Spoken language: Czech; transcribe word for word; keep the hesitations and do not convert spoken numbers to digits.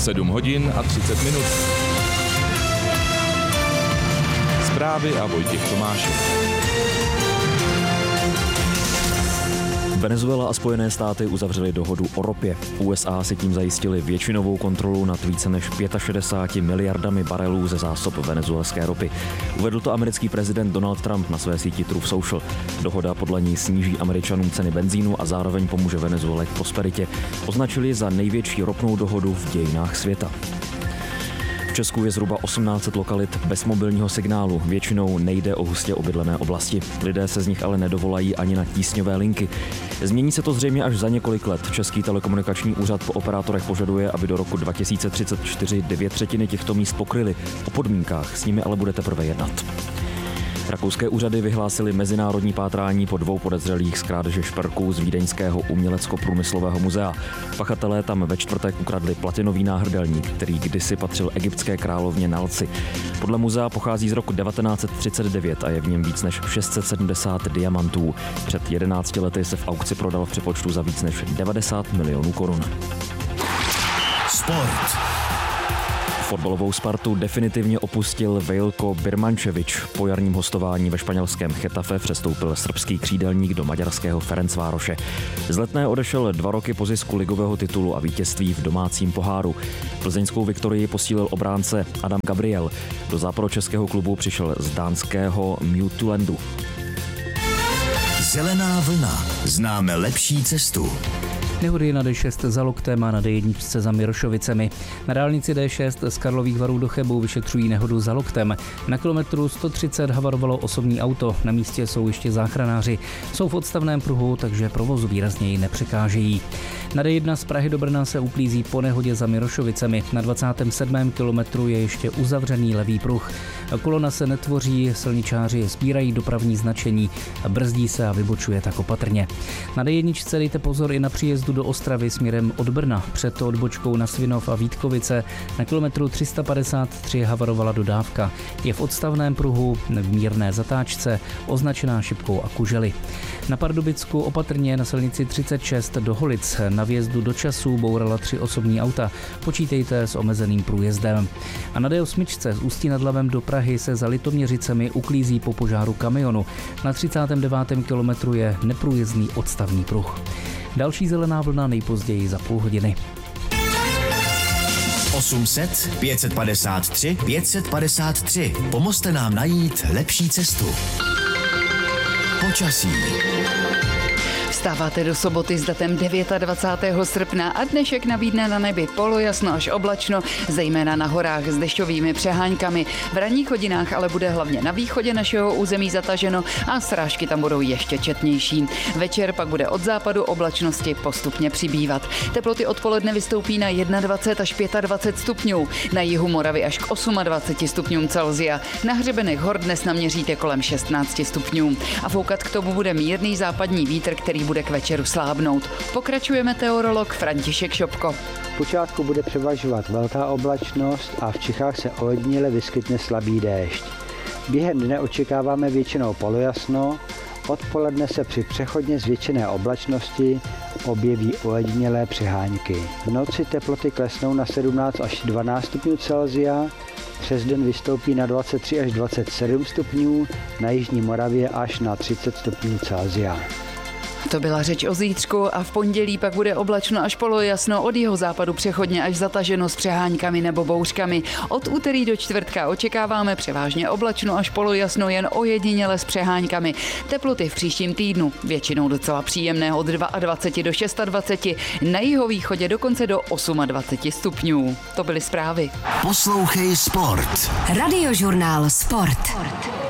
sedm hodin a třicet minut. Zprávy a Vojtěch Tomášek. Venezuela a Spojené státy uzavřely dohodu o ropě. U S A si tím zajistili většinovou kontrolu nad více než šedesáti pěti miliardami barelů ze zásob venezuelské ropy. Uvedl to americký prezident Donald Trump na své síti Truth Social. Dohoda podle ní sníží Američanům ceny benzínu a zároveň pomůže Venezuele k prosperitě. Označili za největší ropnou dohodu v dějinách světa. V Česku je zhruba osmnáct set lokalit bez mobilního signálu. Většinou nejde o hustě obydlené oblasti. Lidé se z nich ale nedovolají ani na tísňové linky. Změní se to zřejmě až za několik let. Český telekomunikační úřad po operátorech požaduje, aby do roku dva tisíce třicet čtyři devět třetiny těchto míst pokryly. O podmínkách s nimi ale bude teprve jednat. Rakouské úřady vyhlásily mezinárodní pátrání po dvou podezřelých z krádeže šperků z vídeňského umělecko-průmyslového muzea. Pachatelé tam ve čtvrtek ukradli platinový náhrdelník, který kdysi patřil egyptské královně Nalci. Podle muzea pochází z roku devatenáct set třicet devět a je v něm víc než šest set sedmdesát diamantů. Před jedenácti lety se v aukci prodal v přepočtu za víc než devadesát milionů korun. Sport. Fotbalovou Spartu definitivně opustil Veljko Birmančević. Po jarním hostování ve španělském Getafe přestoupil srbský křídelník do maďarského Ferencvároše. Z Letné odešel dva roky po zisku ligového titulu a vítězství v domácím poháru. Plzeňskou viktorii posílil obránce Adam Gabriel. Do západočeského klubu přišel z dánského Midtjyllandu. Zelená vlna. Známe lepší cestu. Nehody na D šest za Loktem a na D jedna za Mirošovicemi. Na dálnici D šest z Karlových Varů do Chebu vyšetřují nehodu za Loktem. Na kilometru sto třicet havarovalo osobní auto. Na místě jsou ještě záchranáři. Jsou v odstavném pruhu, takže provozu výrazněji nepřekážejí. Na D jedna z Prahy do Brna se uklízí po nehodě za Mirošovicemi. Na dvacátém sedmém kilometru je ještě uzavřený levý pruh. Kolona se netvoří, silničáři sbírají dopravní značení, brzdí se a vybočuje tak opatrně. Na D jedna dejte pozor i na příjezdu do Ostravy směrem od Brna. Před odbočkou na Svinov a Vítkovice na kilometru tři sta padesát tři havarovala dodávka. Je v odstavném pruhu v mírné zatáčce, označená šipkou a kužely. Na Pardubicku opatrně na silnici třicet šest do Holic na vjezdu do Časů bourala tři osobní auta. Počítejte s omezeným průjezdem. A na D osm z Ústí nad Labem do Prahy se za Litoměřicemi uklízí po požáru kamionu. Na třicátém devátém kilometru je neprůjezdný odstavný pruh. Další zelená vlna nejpozději za půl hodiny. osm set, pět set padesát tři, pět set padesát tři. Pomozte nám najít lepší cestu. Počasí. Vstáváte do soboty s datem dvacátého devátého srpna a dnešek nabídne na nebi polojasno až oblačno, zejména na horách s dešťovými přeháňkami. V ranních hodinách ale bude hlavně na východě našeho území zataženo a srážky tam budou ještě četnější. Večer pak bude od západu oblačnosti postupně přibývat. Teploty odpoledne vystoupí na dvacet jedna až dvacet pět stupňů, na jihu Moravy až k dvaceti osmi stupňům Celsia. Na hřebenech hor dnes naměříte kolem šestnáct stupňů. A foukat k tomu bude mírný západní vítr, který bude k večeru slábnout. Pokračuje meteorolog František Šopko. V počátku bude převažovat velká oblačnost a v Čechách se ojediněle vyskytne slabý déšť. Během dne očekáváme většinou polojasno, odpoledne se při přechodně zvětšené oblačnosti objeví ojedinělé přeháňky. V noci teploty klesnou na sedmnáct až dvanáct stupňů Celsia, přes den vystoupí na dvacet tři až dvacet sedm stupňů, na jižní Moravě až na třicet stupňů Celsia. To byla řeč o zítřku a v pondělí pak bude oblačno až polojasno, od jeho západu přechodně až zataženo s přeháňkami nebo bouřkami. Od úterý do čtvrtka očekáváme převážně oblačno až polojasno, jen ojediněle s přeháňkami. Teploty v příštím týdnu většinou docela příjemné od dvacet dva do dvacet šest, na jihovýchodě dokonce do dvacet osm stupňů. To byly zprávy. Poslouchej Sport. Radiožurnál Sport.